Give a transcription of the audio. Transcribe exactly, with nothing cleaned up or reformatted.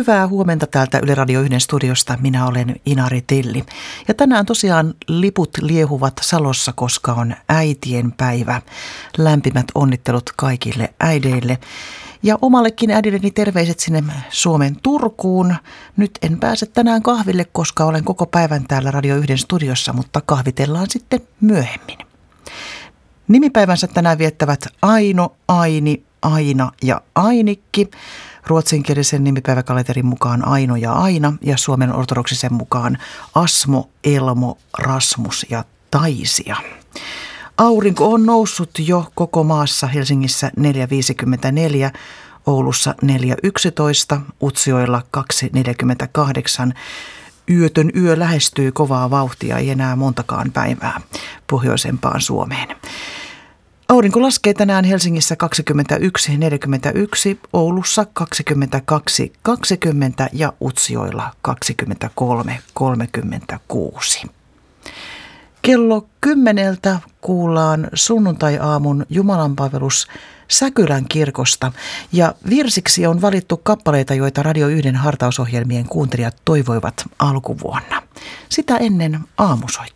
Hyvää huomenta täältä Yle Radio yhden studiosta. Minä olen Inari Tilli. Ja tänään tosiaan liput liehuvat Salossa, koska on äitien päivä. Lämpimät onnittelut kaikille äideille. Ja omallekin äidilleni terveiset sinne Suomen Turkuun. Nyt en pääse tänään kahville, koska olen koko päivän täällä Radio yhden studiossa, mutta kahvitellaan sitten myöhemmin. Nimipäivänsä tänään viettävät Aino, Aini, Aina ja Ainikki. Ruotsinkielisen nimipäiväkalenterin mukaan Aino ja Aina ja suomen ortodoksisen mukaan Asmo, Elmo, Rasmus ja Taisia. Aurinko on noussut jo koko maassa Helsingissä neljä viisikymmentäneljä, Oulussa neljä yksitoista, Utsjoella kaksi neljäkymmentäkahdeksan. Yötön yö lähestyy kovaa vauhtia, ei enää montakaan päivää pohjoisempaan Suomeen. Aurinko laskee tänään Helsingissä kaksikymmentäyksi neljäkymmentäyksi, Oulussa kaksikymmentäkaksi kaksikymmentä ja Utsjoella kaksikymmentäkolme kolmekymmentäkuusi. Kello kymmeneltä kuullaan sunnuntai-aamun jumalanpalvelus Säkylän kirkosta ja virsiksi on valittu kappaleita, joita Radio yhden hartausohjelmien kuuntelijat toivoivat alkuvuonna. Sitä ennen aamusoitto.